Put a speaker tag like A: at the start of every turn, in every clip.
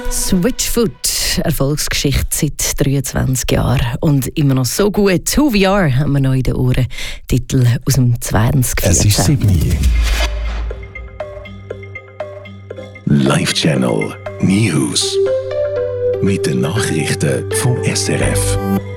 A: Switchfoot, Erfolgsgeschichte seit 23 Jahren und immer noch so gut. Who We Are haben wir noch in den Ohren. Titel aus dem 2014.
B: Es ist 7 Uhr. Live Channel News mit den Nachrichten vom SRF.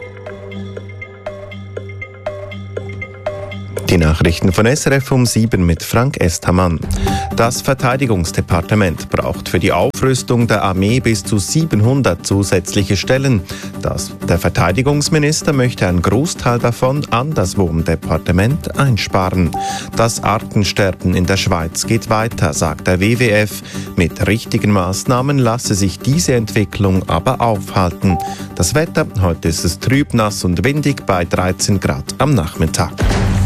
C: Die Nachrichten von SRF um 7 mit Frank Esthamann. Das Verteidigungsdepartement braucht für die Aufrüstung der Armee bis zu 700 zusätzliche Stellen. Der Verteidigungsminister möchte einen Großteil davon anderswo im Departement einsparen. Das Artensterben in der Schweiz geht weiter, sagt der WWF. Mit richtigen Maßnahmen lasse sich diese Entwicklung aber aufhalten. Das Wetter, heute ist es trüb, nass und windig bei 13 Grad am Nachmittag.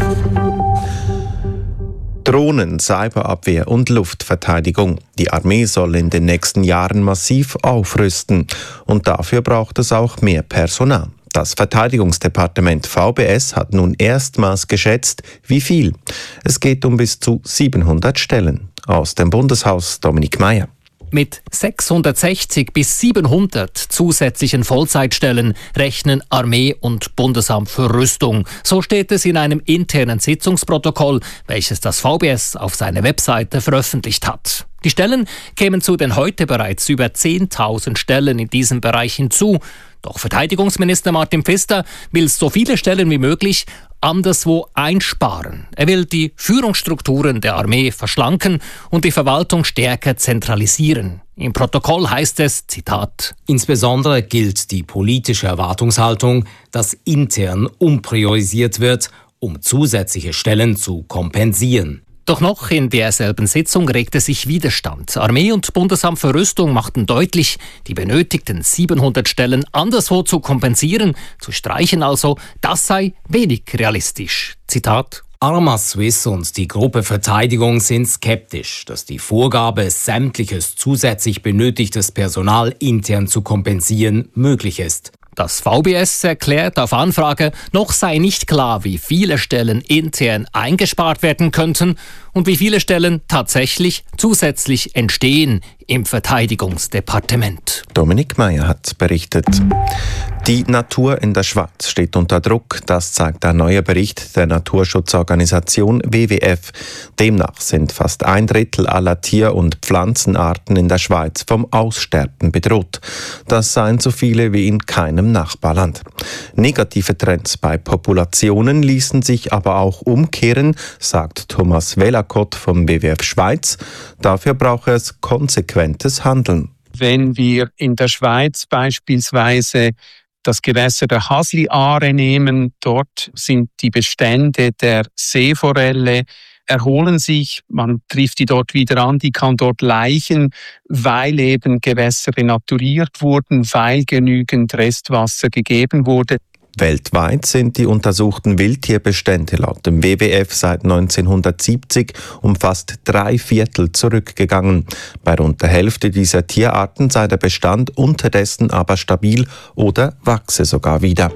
C: Drohnen, Cyberabwehr und Luftverteidigung. Die Armee soll in den nächsten Jahren massiv aufrüsten. Und dafür braucht es auch mehr Personal. Das Verteidigungsdepartement VBS hat nun erstmals geschätzt, wie viel. Es geht um bis zu 700 Stellen. Aus dem Bundeshaus Dominik Meyer.
D: Mit 660 bis 700 zusätzlichen Vollzeitstellen rechnen Armee und Bundesamt für Rüstung. So steht es in einem internen Sitzungsprotokoll, welches das VBS auf seiner Webseite veröffentlicht hat. Die Stellen kämen zu den heute bereits über 10.000 Stellen in diesem Bereich hinzu. Doch Verteidigungsminister Martin Pfister will so viele Stellen wie möglich anderswo einsparen. Er will die Führungsstrukturen der Armee verschlanken und die Verwaltung stärker zentralisieren. Im Protokoll heißt es, Zitat:
E: Insbesondere gilt die politische Erwartungshaltung, dass intern umpriorisiert wird, um zusätzliche Stellen zu kompensieren.
D: Doch noch in derselben Sitzung regte sich Widerstand. Armee und Bundesamt für Rüstung machten deutlich, die benötigten 700 Stellen anderswo zu kompensieren, zu streichen also, das sei wenig realistisch. Zitat:
E: Arma Swiss und die Gruppe Verteidigung sind skeptisch, dass die Vorgabe, sämtliches zusätzlich benötigtes Personal intern zu kompensieren, möglich ist.
D: Das VBS erklärt auf Anfrage, noch sei nicht klar, wie viele Stellen intern eingespart werden könnten und wie viele Stellen tatsächlich zusätzlich entstehen im Verteidigungsdepartement.
C: Dominik Meyer hat berichtet. Die Natur in der Schweiz steht unter Druck, das zeigt ein neuer Bericht der Naturschutzorganisation WWF. Demnach sind fast 1/3 aller Tier- und Pflanzenarten in der Schweiz vom Aussterben bedroht. Das seien so viele wie in keinem Nachbarland. Negative Trends bei Populationen ließen sich aber auch umkehren, sagt Thomas Velakott vom WWF Schweiz. Dafür brauche es konsequentes Handeln.
F: Wenn wir in der Schweiz beispielsweise das Gewässer der Hasli-Aare nehmen, dort sind die Bestände der Seeforelle, erholen sich, man trifft die dort wieder an, die kann dort laichen, weil eben Gewässer renaturiert wurden, weil genügend Restwasser gegeben wurde.
C: Weltweit sind die untersuchten Wildtierbestände laut dem WWF seit 1970 um fast 3/4 zurückgegangen. Bei rund der Hälfte dieser Tierarten sei der Bestand unterdessen aber stabil oder wachse sogar wieder.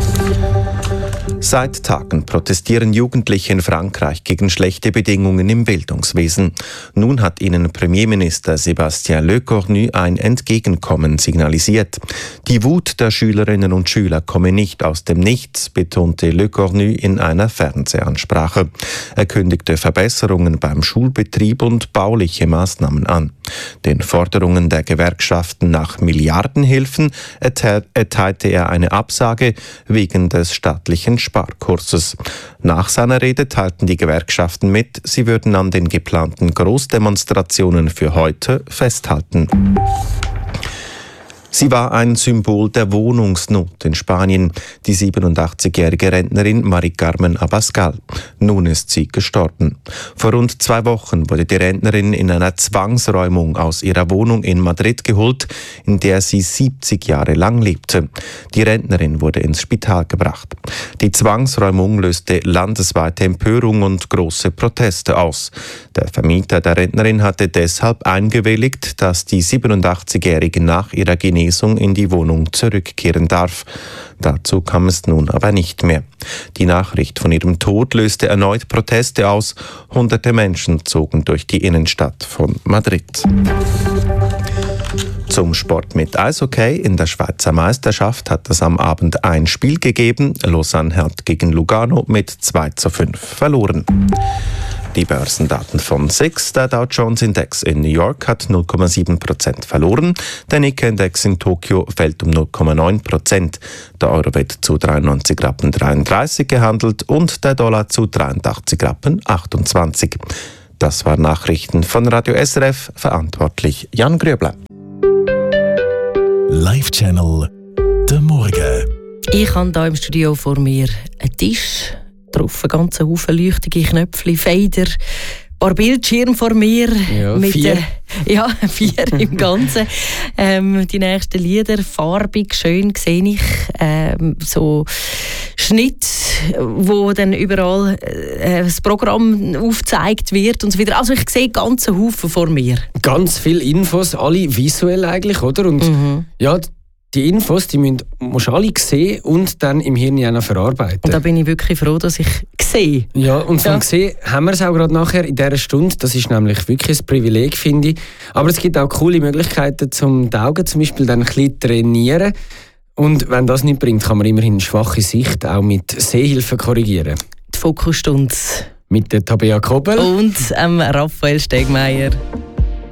C: Seit Tagen protestieren Jugendliche in Frankreich gegen schlechte Bedingungen im Bildungswesen. Nun hat ihnen Premierminister Sébastien Lecornu ein Entgegenkommen signalisiert. Die Wut der Schülerinnen und Schüler komme nicht aus dem Nichts, betonte Lecornu in einer Fernsehansprache. Er kündigte Verbesserungen beim Schulbetrieb und bauliche Maßnahmen an. Den Forderungen der Gewerkschaften nach Milliardenhilfen erteilte er eine Absage wegen des staatlichen Sparkurses. Nach seiner Rede teilten die Gewerkschaften mit, sie würden an den geplanten Großdemonstrationen für heute festhalten. Sie war ein Symbol der Wohnungsnot in Spanien, die 87-jährige Rentnerin Mari Carmen Abascal. Nun ist sie gestorben. Vor rund 2 Wochen wurde die Rentnerin in einer Zwangsräumung aus ihrer Wohnung in Madrid geholt, in der sie 70 Jahre lang lebte. Die Rentnerin wurde ins Spital gebracht. Die Zwangsräumung löste landesweite Empörung und große Proteste aus. Der Vermieter der Rentnerin hatte deshalb eingewilligt, dass die 87-Jährige nach ihrer Genesung in die Wohnung zurückkehren darf. Dazu kam es nun aber nicht mehr. Die Nachricht von ihrem Tod löste erneut Proteste aus. Hunderte Menschen zogen durch die Innenstadt von Madrid. Zum Sport mit Eishockey. In der Schweizer Meisterschaft hat es am Abend ein Spiel gegeben. Lausanne hat gegen Lugano mit 2:5 verloren. Die Börsendaten von SIX. Der Dow Jones Index in New York hat 0,7% verloren. Der Nikkei-Index in Tokio fällt um 0,9%. Der Euro wird zu 93,33 gehandelt und der Dollar zu 83,28. Das waren Nachrichten von Radio SRF, verantwortlich Jan Grübler.
B: Live Channel, der Morgen.
A: Ich habe hier im Studio vor mir einen Tisch, drauf einen ganzen Haufen leuchtige Knöpfe, Fader, ein paar Bildschirme vor mir.
G: Ja,
A: mit
G: 4.
A: Vier im Ganzen. Die nächsten Lieder, farbig, schön, sehe ich. So Schnitt, wo dann überall das Programm aufgezeigt wird und so weiter. Also ich sehe einen ganzen Haufen vor mir.
G: Ganz viele Infos, alle visuell eigentlich, oder? Und ja, die Infos, die musst du alle sehen und dann im Hirn auch noch verarbeiten.
A: Und da bin ich wirklich froh, dass ich sehe.
G: Ja, und vom Sehen haben wir es auch gerade nachher in dieser Stunde. Das ist nämlich wirklich ein Privileg, finde ich. Aber es gibt auch coole Möglichkeiten, um die Augen zum Beispiel dann ein bisschen trainieren. Und wenn das nicht bringt, kann man immerhin schwache Sicht auch mit Sehhilfe korrigieren.
A: Die Fokusstunde
G: mit der Tabea Kobel
A: und Raphael Stegmeier.